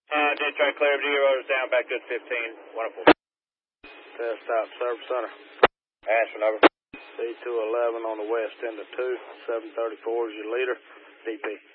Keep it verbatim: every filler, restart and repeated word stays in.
Uh, did try to clear up zero, down back to fifteen. Wonderful. Test out, Service Center. Ashland, over. C two eleven on the west end of two. seven thirty-four is your leader. D P.